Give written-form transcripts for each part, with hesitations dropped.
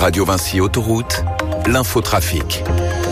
Radio Vinci Autoroute, l'infotrafic.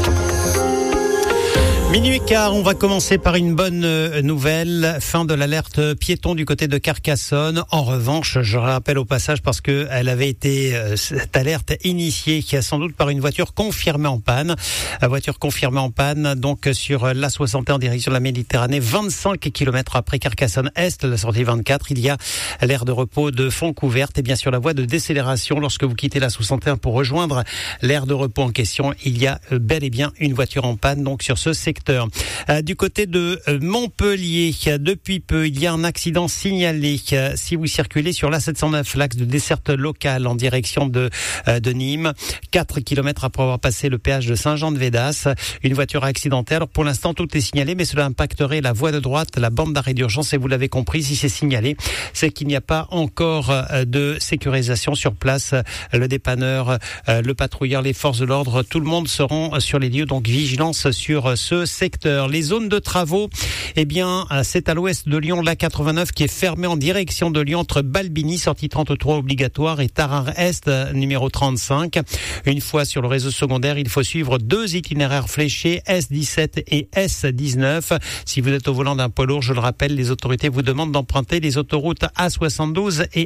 Minuit quart, on va commencer par une bonne nouvelle, fin de l'alerte piéton du côté de Carcassonne. En revanche, je rappelle au passage parce que elle avait été, cette alerte initiée, qui a sans doute par une voiture confirmée en panne. Voiture confirmée en panne, donc sur l'A61 en direction de la Méditerranée, 25 km après Carcassonne-Est, la sortie 24, il y a l'aire de repos de Fontcouverte et bien sûr la voie de décélération. Lorsque vous quittez l'A61 pour rejoindre l'aire de repos en question, il y a bel et bien une voiture en panne, donc sur ce secteur. Du côté de Montpellier, depuis peu, il y a un accident signalé. Si vous circulez sur l'A709, l'axe de desserte locale en direction de Nîmes, 4 km après avoir passé le péage de Saint-Jean-de-Védas, une voiture accidentée. Alors pour l'instant, tout est signalé, mais cela impacterait la voie de droite, la bande d'arrêt d'urgence. Et vous l'avez compris, si c'est signalé, c'est qu'il n'y a pas encore de sécurisation sur place. Le dépanneur, le patrouilleur, les forces de l'ordre, tout le monde seront sur les lieux. Donc vigilance sur ce secteur. Les zones de travaux, eh bien, c'est à l'ouest de Lyon, l'A89 qui est fermée en direction de Lyon entre Balbini, sortie 33 obligatoire, et Tarare-Est, numéro 35. Une fois sur le réseau secondaire, il faut suivre 2 itinéraires fléchés, S17 et S19. Si vous êtes au volant d'un poids lourd, je le rappelle, les autorités vous demandent d'emprunter les autoroutes A72 et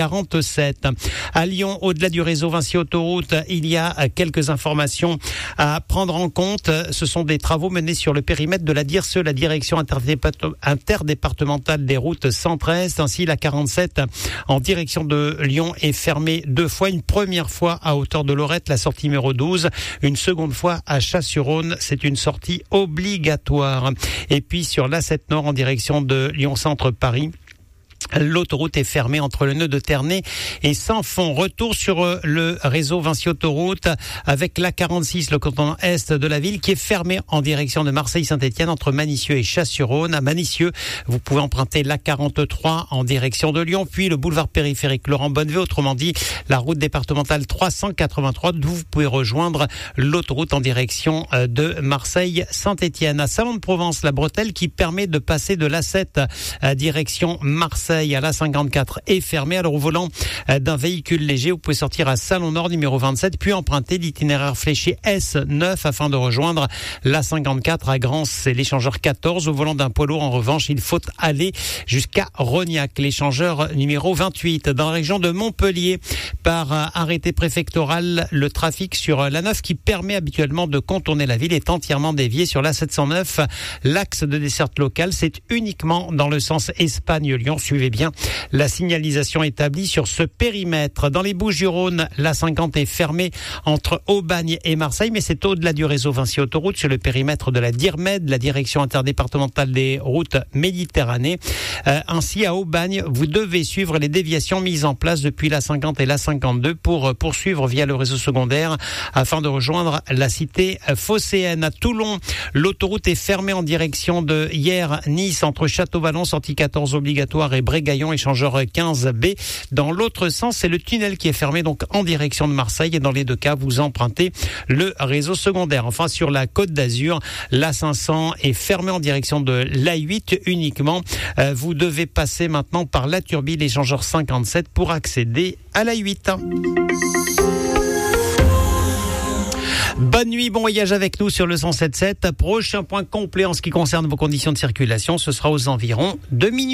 A47. À Lyon, au-delà du réseau Vinci Autoroute, il y a quelques informations à prendre en compte. Ce sont des travaux menés sur le périmètre de la DIRSE, la direction interdépartementale des routes 113. Ainsi, la 47 en direction de Lyon est fermée 2 fois. Une première fois à hauteur de Lorette, la sortie numéro 12. Une seconde fois à Chasse-sur-Rhône. C'est une sortie obligatoire. Et puis sur l'A7 Nord en direction de Lyon-Centre-Paris, l'autoroute est fermée entre le nœud de Ternay et Saint-Fond. Retour sur le réseau Vinci Autoroute avec l'A46, le canton est de la ville, qui est fermé en direction de Marseille-Saint-Étienne entre Manicieux et Chasse-sur-Rhône. À Manicieux, vous pouvez emprunter l'A43 en direction de Lyon, puis le boulevard périphérique Laurent Bonneville, autrement dit la route départementale 383, d'où vous pouvez rejoindre l'autoroute en direction de Marseille-Saint-Étienne. À Salon-de-Provence, la bretelle qui permet de passer de l'A7 à direction Marseille à l'A54 est fermée. Alors au volant d'un véhicule léger, vous pouvez sortir à Salon-Nord numéro 27, puis emprunter l'itinéraire fléché S9 afin de rejoindre l'A54 à Grance, c'est l'échangeur 14. Au volant d'un poids lourd, en revanche, il faut aller jusqu'à Rognac, l'échangeur numéro 28. Dans la région de Montpellier, par arrêté préfectoral, le trafic sur l'A9 qui permet habituellement de contourner la ville est entièrement dévié sur l'A709. L'axe de desserte locale, c'est uniquement dans le sens Espagne-Lyon. Suivez bien la signalisation établie sur ce périmètre. Dans les Bouches-du-Rhône, l'A50 est fermée entre Aubagne et Marseille, mais c'est au-delà du réseau Vinci Autoroute, sur le périmètre de la DIRMED, la direction interdépartementale des routes Méditerranée. Ainsi, à Aubagne, vous devez suivre les déviations mises en place depuis l'A50 et l'A52 pour poursuivre via le réseau secondaire afin de rejoindre la cité phocéenne. À Toulon, l'autoroute est fermée en direction de Hyères-Nice entre Château-Vallon, sortie 14 obligatoire, et Brégaillon, échangeur 15B. Dans l'autre sens, c'est le tunnel qui est fermé, donc en direction de Marseille, et dans les deux cas, vous empruntez le réseau secondaire. Enfin, sur la Côte d'Azur, l'A500 est fermé en direction de l'A8 uniquement. Vous devez passer maintenant par la Turbie, l'échangeur 57, pour accéder à l'A8. Bonne nuit, bon voyage avec nous sur le 107.7. Prochain point complet en ce qui concerne vos conditions de circulation, ce sera aux environs de minuit.